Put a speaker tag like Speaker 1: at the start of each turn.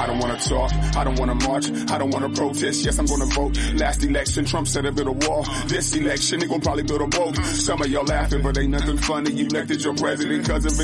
Speaker 1: I don't wanna talk, I don't wanna march, I don't wanna protest, yes I'm gonna vote. Last election, Trump said to build a wall. This election, they gon' probably build a boat. Some of y'all laughing, but ain't nothing funny. You elected your president cause of